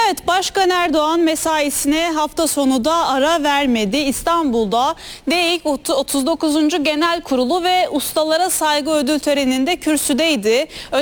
Evet, Başkan Erdoğan mesaisine hafta sonu da ara vermedi. İstanbul'da DEİK 39. Genel Kurulu ve Ustalara Saygı Ödül töreninde kürsüdeydi.